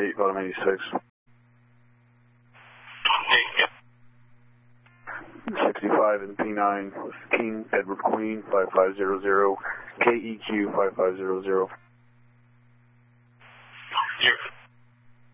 8, bottom 86. 65 in the P9 with King Edward Queen 5500, KEQ 5500.